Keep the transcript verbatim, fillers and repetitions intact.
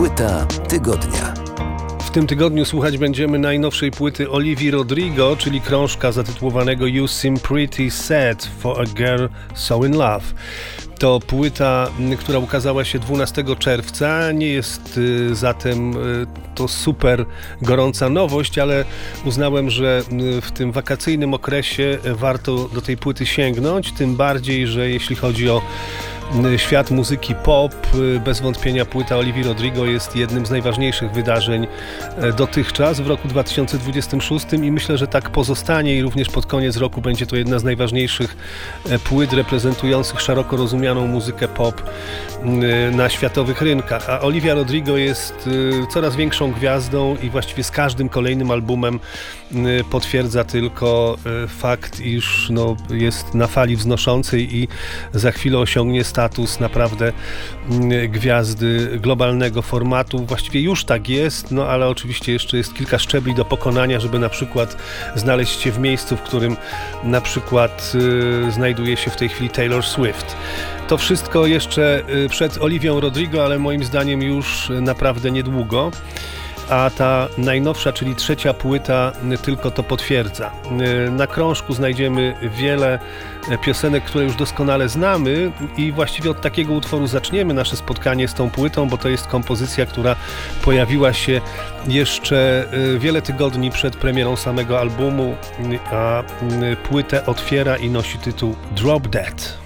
Płyta tygodnia. W tym tygodniu słuchać będziemy najnowszej płyty Olivii Rodrigo, czyli krążka zatytułowanego You Seem Pretty Sad for a Girl So In Love. To płyta, która ukazała się dwunastego czerwca. Nie jest y, zatem y, to super gorąca nowość, ale uznałem, że y, w tym wakacyjnym okresie warto do tej płyty sięgnąć, tym bardziej, że jeśli chodzi o świat muzyki pop, bez wątpienia płyta Olivii Rodrigo jest jednym z najważniejszych wydarzeń dotychczas w roku dwa tysiące dwudziestym szóstym i myślę, że tak pozostanie i również pod koniec roku będzie to jedna z najważniejszych płyt reprezentujących szeroko rozumianą muzykę pop na światowych rynkach. A Olivia Rodrigo jest coraz większą gwiazdą i właściwie z każdym kolejnym albumem potwierdza tylko fakt, iż no, jest na fali wznoszącej i za chwilę osiągnie status naprawdę gwiazdy globalnego formatu. Właściwie już tak jest, no ale oczywiście jeszcze jest kilka szczebli do pokonania, żeby na przykład znaleźć się w miejscu, w którym na przykład y, znajduje się w tej chwili Taylor Swift. To wszystko jeszcze przed Olivią Rodrigo, ale moim zdaniem już naprawdę niedługo. A ta najnowsza, czyli trzecia płyta, tylko to potwierdza. Na krążku znajdziemy wiele piosenek, które już doskonale znamy i właściwie od takiego utworu zaczniemy nasze spotkanie z tą płytą, bo to jest kompozycja, która pojawiła się jeszcze wiele tygodni przed premierą samego albumu, a płytę otwiera i nosi tytuł Drop Dead.